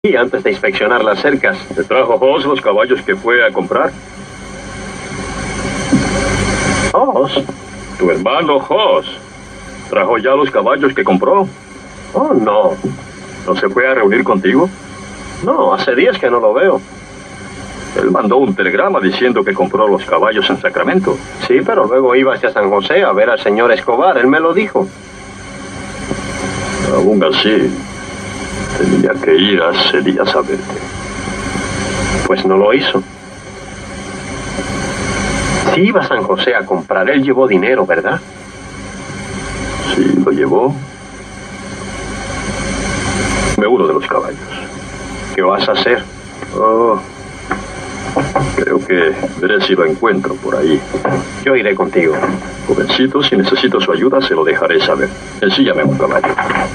Y antes de inspeccionar las cercas. ¿Te trajo Hoss los caballos que fue a comprar? ¿Hoss? Tu hermano Hoss. ¿Trajo ya los caballos que compró? Oh, no. ¿No se fue a reunir contigo? No, hace días que no lo veo. Él mandó un telegrama diciendo que compró los caballos en Sacramento. Sí, pero luego iba hacia San José a ver al señor Escobar. Él me lo dijo. Aún así, tenía que ir hace días a verte. Pues no lo hizo. Si iba a San José a comprar, él llevó dinero, ¿verdad? Sí, lo llevó. Me uno de los caballos. ¿Qué vas a hacer? Oh, creo que veré si lo encuentro por ahí. Yo iré contigo. Jovencito, si necesito su ayuda, se lo dejaré saber. Ensíllame un caballo.